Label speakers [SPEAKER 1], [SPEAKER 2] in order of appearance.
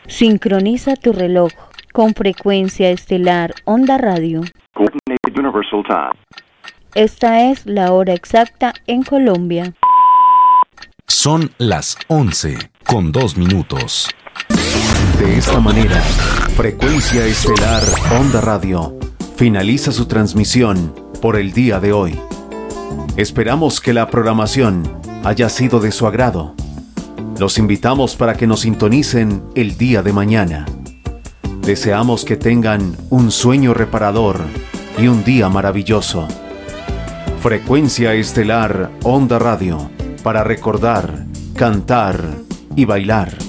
[SPEAKER 1] Sincroniza tu reloj con Frecuencia Estelar Onda Radio.
[SPEAKER 2] Coordinated Universal Time.
[SPEAKER 1] Esta es la hora exacta en Colombia.
[SPEAKER 3] Son las 11:02.
[SPEAKER 4] De esta manera, Frecuencia Estelar Onda Radio finaliza su transmisión por el día de hoy. Esperamos que la programación haya sido de su agrado. Los invitamos para que nos sintonicen el día de mañana. Deseamos que tengan un sueño reparador y un día maravilloso. Frecuencia Estelar Onda Radio, para recordar, cantar y bailar.